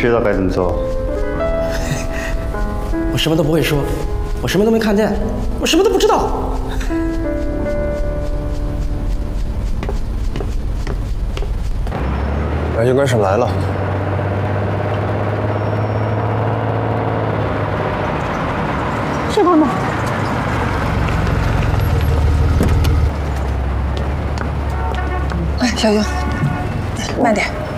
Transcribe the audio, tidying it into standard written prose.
知道该怎么做。 我什么都不会说，我什么都没看见，我什么都不知道。 应该是来了。 是他们。哎，小优，慢点。